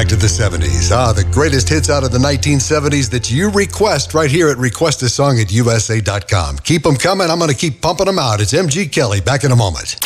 back to the 70s. The greatest hits out of the 1970s that you request right here at requestasong@usa.com. Keep them coming. I'm going to keep pumping them out. It's MG Kelly. Back in a moment.